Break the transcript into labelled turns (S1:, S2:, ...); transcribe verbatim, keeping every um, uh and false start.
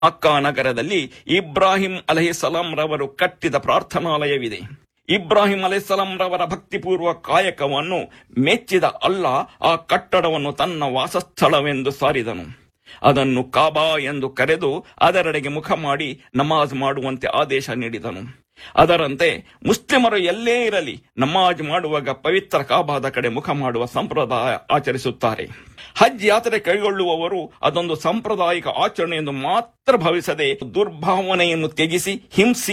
S1: ಮಕ್ಕಾ ನಗರದಲ್ಲಿ ಇಬ್ರಾಹಿಂ ಅಲೈಹಿಸ್ಸಲಾಂ ರವರು ಕಟ್ಟಿದ ಪ್ರಾರ್ಥನಾಲಯವಿದೆ. ಇಬ್ರಾಹಿಂ ಅಲೈಹಿಸ್ಸಲಾಂ ರವರ ಭಕ್ತಿಪೂರ್ವ ಕಾಯಕವನ್ನು ಮೆಚ್ಚಿದ ಅಲ್ಲಾ ಆ ಕಟ್ಟಡವನ್ನು ತನ್ನ ವಾಸಸ್ಥಳವೆಂದು ಸಾರಿದನು. ಅದನ್ನು ಕಾಬಾ ಎಂದು ಕರೆದು ಅದರೆಡೆಗೆ ಮುಖ ಮಾಡಿ ನಮಾಜ್ ಮಾಡುವಂತೆ ಆದೇಶ ನೀಡಿದನು. ಅದರಂತೆ ಮುಸ್ಲಿಮರು ಎಲ್ಲೇ ಇರಲಿ ನಮಾಜ್ ಮಾಡುವಾಗ ಪವಿತ್ರ ಕಾಬಾದ ಕಡೆ ಮುಖ ಮಾಡುವ ಸಂಪ್ರದಾಯ ಆಚರಿಸುತ್ತಾರೆ. ಹಜ್ ಯಾತ್ರೆ ಕೈಗೊಳ್ಳುವವರು ಅದೊಂದು ಸಾಂಪ್ರದಾಯಿಕ ಆಚರಣೆ ಎಂದು ಮಾತ್ರ ಭಾವಿಸದೆ ದುರ್ಭಾವನೆಯನ್ನು ತ್ಯಜಿಸಿ ಹಿಂಸಿ